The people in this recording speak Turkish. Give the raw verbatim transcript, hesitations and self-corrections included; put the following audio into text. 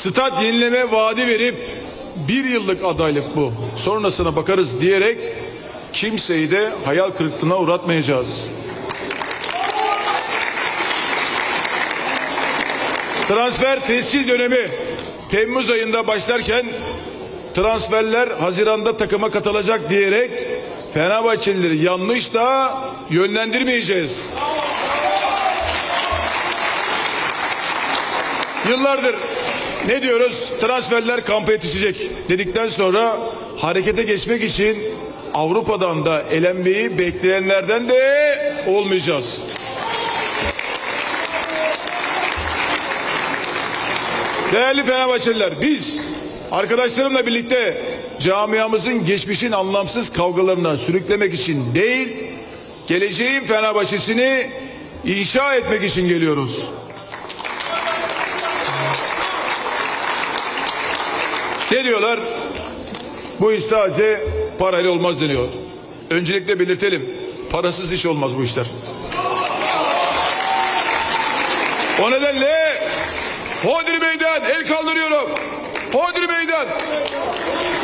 stat yenileme vaadi verip bir yıllık adaylık bu, sonrasına bakarız diyerek kimseyi de hayal kırıklığına uğratmayacağız. Transfer tescil dönemi Temmuz ayında başlarken transferler Haziran'da takıma katılacak diyerek Fenerbahçelileri yanlış da yönlendirmeyeceğiz. Yıllardır ne diyoruz? Transferler kampa yetişecek dedikten sonra harekete geçmek için Avrupa'dan da elenmeyi bekleyenlerden de olmayacağız. Değerli Fenerbahçeliler, biz arkadaşlarımla birlikte camiamızın geçmişin anlamsız kavgalarından sürüklemek için değil, geleceğin Fenerbahçesini inşa etmek için geliyoruz. Ne diyorlar? Bu iş sadece parayla olmaz deniyor. Öncelikle belirtelim, parasız iş olmaz bu işler. O nedenle Hodri Meydan, el kaldırıyorum. Hodri Meydan.